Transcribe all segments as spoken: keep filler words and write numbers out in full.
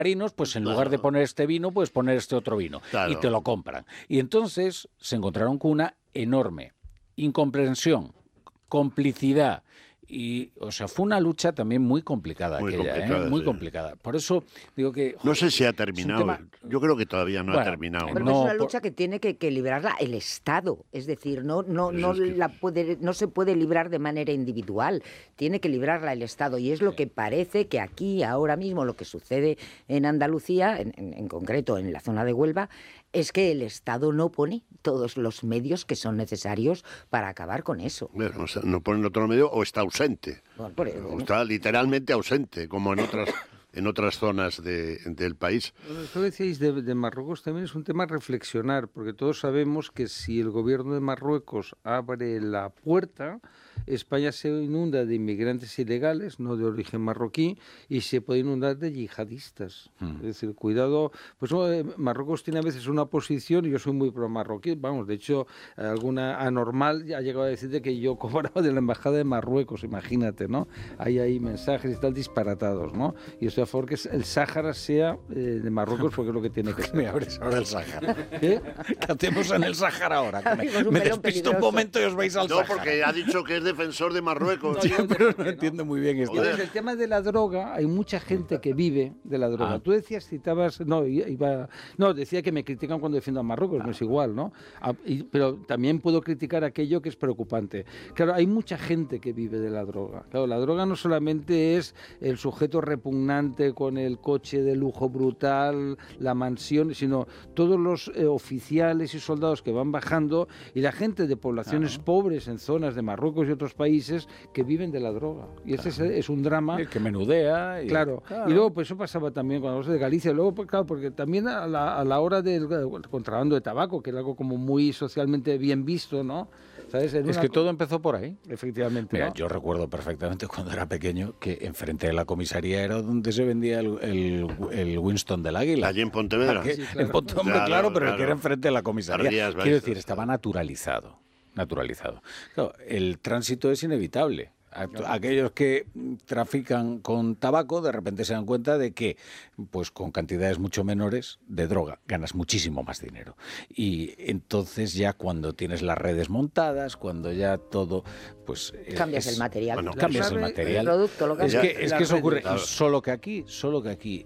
marinos, pues en claro. lugar de poner este vino, pues poner este otro vino. Claro. Y te lo compran. Y entonces se encontraron con una enorme incomprensión, complicidad. Y, o sea, fue una lucha también muy complicada muy aquella, complicada, ¿eh? Muy sí. complicada. Por eso digo que... Joder, no sé si ha terminado. Tema... Yo creo que todavía no bueno, ha terminado. Pero ¿no? es una lucha que tiene que, que librarla el Estado. Es decir, no, no, no, es que... la puede, no se puede librar de manera individual. Tiene que librarla el Estado. Y es lo sí. que parece que aquí, ahora mismo, lo que sucede en Andalucía, en, en, en concreto en la zona de Huelva, es que el Estado no pone todos los medios que son necesarios para acabar con eso. Bueno, o sea, no pone otro medio o está ausente. Bueno, por eso, o está literalmente ausente, como en otras en otras zonas de, del país. Lo que decíais de, de Marruecos también es un tema a reflexionar, porque todos sabemos que si el gobierno de Marruecos abre la puerta, España se inunda de inmigrantes ilegales, no de origen marroquí, y se puede inundar de yihadistas. Mm. Es decir, cuidado, pues Marruecos tiene a veces una posición, y yo soy muy pro marroquí, vamos, de hecho, alguna anormal ha llegado a decirte que yo cobraba de la embajada de Marruecos, imagínate, ¿no? Hay ahí mensajes y tal disparatados, ¿no? Y estoy a favor que el Sáhara sea eh, de Marruecos porque es lo que tiene que ser. Me abres ahora el Sáhara. ¿Qué? ¿Qué hacemos en el Sáhara ahora? Que me, me despisto un momento y os vais al no, Sáhara. No, porque ha dicho que es defensor de Marruecos. Sí, pero no entiendo muy bien esto. Entonces, el tema de la droga, hay mucha gente que vive de la droga. Ah. Tú decías, citabas, no, iba, no, decía que me critican cuando defiendo a Marruecos, ah. no es igual, ¿no? Ah, y, pero también puedo criticar aquello que es preocupante. Claro, hay mucha gente que vive de la droga. Claro, la droga no solamente es el sujeto repugnante con el coche de lujo brutal, la mansión, sino todos los eh, oficiales y soldados que van bajando y la gente de poblaciones claro. pobres en zonas de Marruecos y otros países que viven de la droga. Y claro. ese es, es un drama. El que menudea. Y... Claro. claro. Y luego, pues eso pasaba también cuando hablamos de Galicia. Luego, pues, claro, porque también a la, a la hora del contrabando de tabaco, que era algo como muy socialmente bien visto, ¿no? ¿Sabes? Es que todo empezó por ahí. Efectivamente. Mira, ¿no? yo recuerdo perfectamente cuando era pequeño que enfrente de la comisaría era donde se vendía el, el, el Winston del Águila. Allí en Pontevedra. Sí, claro. En Pontevedra, claro, claro, pero claro. el que era enfrente de la comisaría. Rías, Quiero decir, estaba naturalizado. Naturalizado. Claro, el tránsito es inevitable. Aquellos que trafican con tabaco de repente se dan cuenta de que pues con cantidades mucho menores de droga ganas muchísimo más dinero y entonces ya cuando tienes las redes montadas, cuando ya todo pues cambias es, el material, bueno, cambias el material, el producto, lo que es que, es que eso ocurre, claro. solo que aquí, solo que aquí,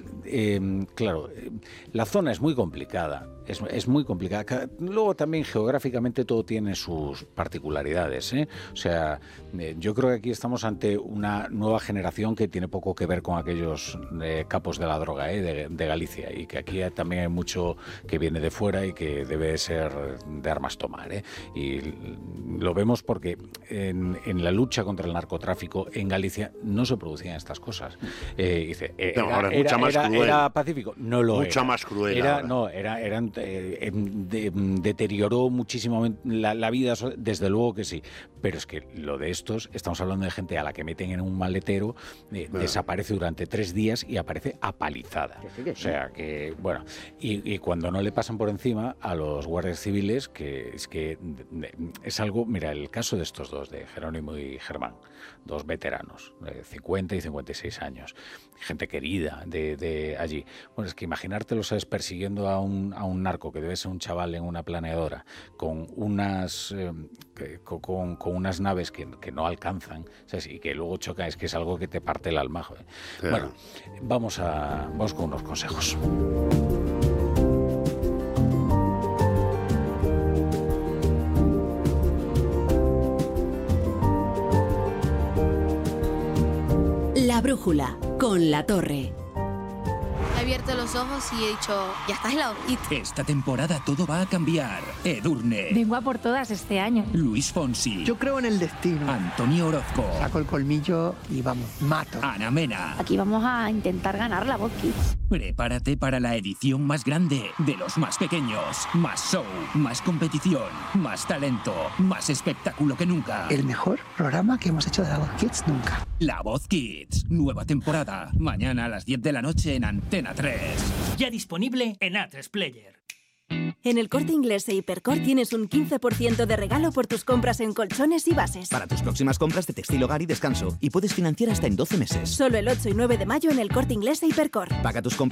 eh, claro, la zona es muy complicada. Es, es muy complicada. Luego también geográficamente todo tiene sus particularidades, ¿eh? O sea, eh, yo creo que aquí estamos ante una nueva generación que tiene poco que ver con aquellos eh, capos de la droga, ¿eh? de, de Galicia, y que aquí también hay mucho que viene de fuera y que debe ser de armas tomar, ¿eh? Y lo vemos porque en, en la lucha contra el narcotráfico en Galicia no se producían estas cosas. Eh, dice, eh, no, era, ahora es mucha era, más era, cruel. era pacífico, no lo mucha era. más cruel. Era, ahora. no, era, eran Eh, de, deterioró muchísimo la, la vida, desde luego que sí, pero es que lo de estos, estamos hablando de gente a la que meten en un maletero, eh, bueno. desaparece durante tres días y aparece apalizada, sí, sí. O sea que, bueno, y, y cuando no le pasan por encima a los guardias civiles, que es que es algo, mira, el caso de estos dos, de Jerónimo y Germán, dos veteranos, de cincuenta y cincuenta y seis años, gente querida de, de allí, bueno, es que imaginártelo, sabes, persiguiendo a un, a un narco que debe ser un chaval en una planeadora con unas eh, que, con, con unas naves que, que no alcanzan, ¿sabes? Y que luego chocan, es que es algo que te parte el alma. Joder. Sí. Bueno, vamos a vamos con unos consejos. La brújula con La Torre. He abierto los ojos y he dicho, ya estás helado. Esta temporada todo va a cambiar. Edurne. Vengo a por todas este año. Luis Fonsi. Yo creo en el destino. Antonio Orozco. Saco el colmillo y vamos, mato. Ana Mena. Aquí vamos a intentar ganar la Voz Kids. Prepárate para la edición más grande de los más pequeños. Más show, más competición, más talento, más espectáculo que nunca. El mejor programa que hemos hecho de la Voz Kids nunca. La Voz Kids, nueva temporada. Mañana a las diez de la noche en Antena tres. Ya disponible en A tres Player. En El Corte Inglés e Hipercor tienes un quince por ciento de regalo por tus compras en colchones y bases. Para tus próximas compras de textil, hogar y descanso. Y puedes financiar hasta en doce meses. Solo el ocho y nueve de mayo en El Corte Inglés e Hipercor. Paga tus compras